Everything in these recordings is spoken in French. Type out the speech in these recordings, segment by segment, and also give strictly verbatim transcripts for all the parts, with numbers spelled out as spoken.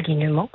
l'alignement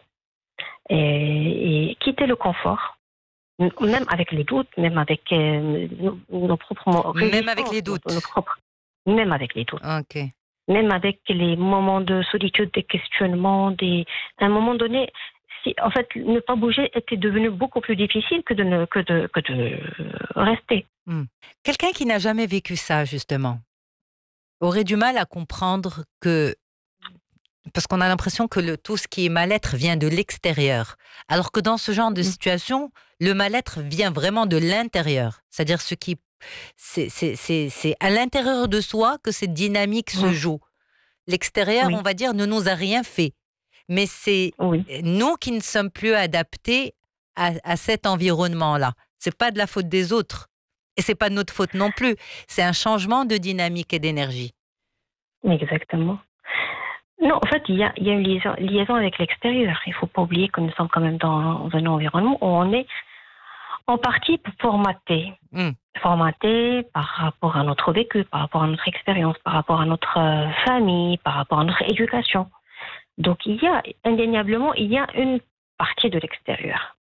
et, et quitter le confort, même avec les doutes, même avec euh, nos, nos propres Même avec les doutes. nos, nos propres, même avec les doutes. Ok. Même avec les moments de solitude, des questionnements, des... à un moment donné, si, en fait, ne pas bouger était devenu beaucoup plus difficile que de, ne, que de, que de rester. Hmm. Quelqu'un qui n'a jamais vécu ça, justement, aurait du mal à comprendre que... Parce qu'on a l'impression que le, tout ce qui est mal-être vient de l'extérieur. Alors que dans ce genre de situation, le mal-être vient vraiment de l'intérieur. C'est-à-dire ce qui... C'est, c'est, c'est, c'est à l'intérieur de soi que cette dynamique se Mmh. joue. L'extérieur, Oui. on va dire, ne nous a rien fait. Mais c'est Oui. nous qui ne sommes plus adaptés à, à cet environnement-là. C'est pas de la faute des autres. Et c'est pas de notre faute non plus. C'est un changement de dynamique et d'énergie. Exactement. Non, en fait, il y a, il y a une liaison, liaison avec l'extérieur. Il ne faut pas oublier que nous sommes quand même dans un environnement où on est en partie formaté. Mm. Formaté par rapport à notre vécu, par rapport à notre expérience, par rapport à notre euh, famille, par rapport à notre éducation. Donc, il y a, indéniablement, il y a une partie de l'extérieur.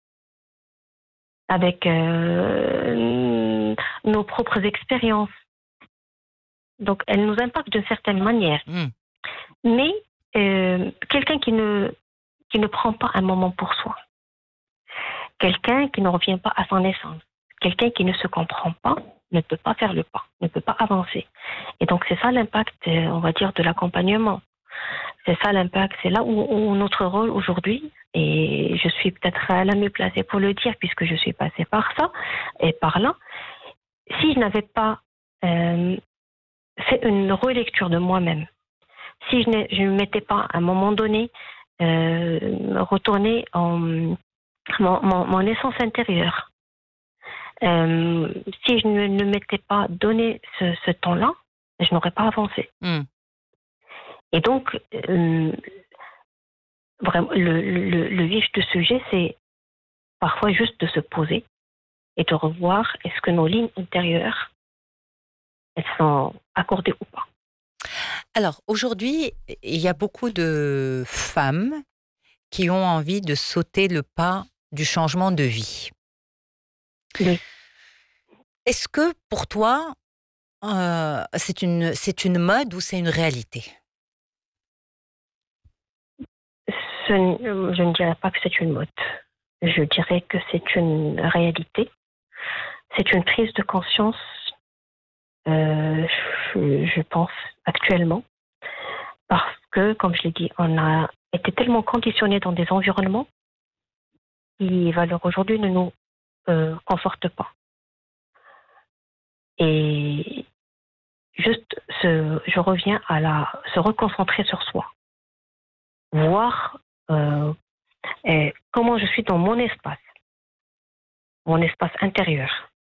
Avec euh, nos propres expériences. Donc, elles nous impactent d'une certaine manière. Mm. Mais euh, quelqu'un qui ne, qui ne prend pas un moment pour soi, quelqu'un qui ne revient pas à son essence, quelqu'un qui ne se comprend pas, ne peut pas faire le pas, ne peut pas avancer. Et donc, c'est ça l'impact, on va dire, de l'accompagnement. C'est ça l'impact, c'est là où, où notre rôle aujourd'hui, et je suis peut-être la mieux placée pour le dire puisque je suis passée par ça et par là, si je n'avais pas euh, fait une relecture de moi-même, si je ne, je ne m'étais pas à un moment donné euh, retourner en mon, mon, mon essence intérieure, euh, si je ne, ne m'étais pas donné ce, ce temps-là, je n'aurais pas avancé. Mm. Et donc, euh, vraiment, le, le, le vif du sujet, c'est parfois juste de se poser et de revoir est-ce que nos lignes intérieures, elles sont accordées ou pas. Alors, aujourd'hui, il y a beaucoup de femmes qui ont envie de sauter le pas du changement de vie. Oui. Est-ce que pour toi, euh, c'est une, c'est une mode ou c'est une réalité? Ce, je ne dirais pas que c'est une mode. Je dirais que c'est une réalité. C'est une prise de conscience, euh, je, je pense, actuellement. Parce que, comme je l'ai dit, on a été tellement conditionnés dans des environnements qui, les valeurs aujourd'hui, ne nous euh, confortent pas. Et juste, se, je reviens à la, se reconcentrer sur soi. Voir euh, et comment je suis dans mon espace, mon espace intérieur.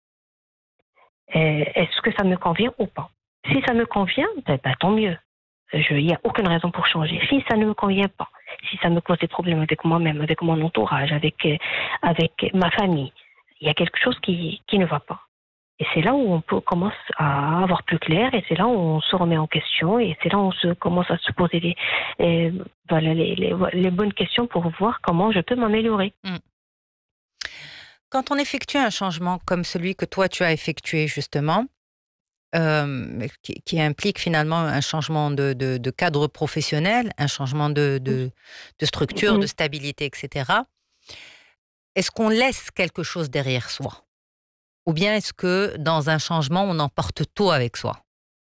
Et est-ce que ça me convient ou pas? Si ça me convient, ben, ben, tant mieux. Il n'y a aucune raison pour changer. Si ça ne me convient pas, si ça me cause des problèmes avec moi-même, avec mon entourage, avec, euh, avec ma famille, il y a quelque chose qui, qui ne va pas. Et c'est là où on peut, commence à avoir plus clair, et c'est là où on se remet en question, et c'est là où on se, commence à se poser les, les, voilà, les, les, les bonnes questions pour voir comment je peux m'améliorer. Mm. Quand on effectue un changement comme celui que toi tu as effectué justement, euh, qui, qui implique finalement un changement de, de, de cadre professionnel, un changement de, de, de structure, de stabilité, et cetera, est-ce qu'on laisse quelque chose derrière soi? Ou bien est-ce que dans un changement, on emporte tout avec soi?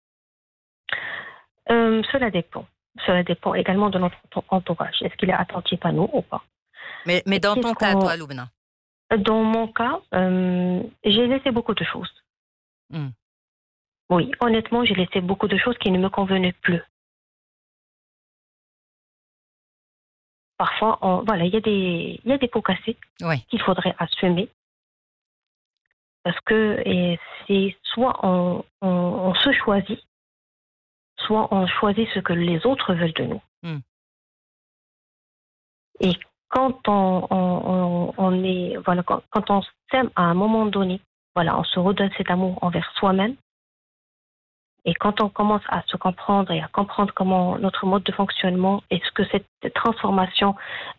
euh, Cela dépend. Cela dépend également de notre entourage. Est-ce qu'il est attentif à nous ou pas? Mais, mais dans Qu'est-ce ton cas, qu'on... toi, Loubna? Dans mon cas, euh, j'ai laissé beaucoup de choses. Mm. Oui, honnêtement, j'ai laissé beaucoup de choses qui ne me convenaient plus. Parfois, on, voilà, il y a des, il y a des pots cassés Oui. qu'il faudrait assumer. Parce que et c'est soit on, on, on se choisit, soit on choisit ce que les autres veulent de nous. Mm. Et quand on, on, on est, voilà, quand, quand on s'aime à un moment donné, voilà, on se redonne cet amour envers soi-même. Et quand on commence à se comprendre et à comprendre comment notre mode de fonctionnement et ce que cette transformation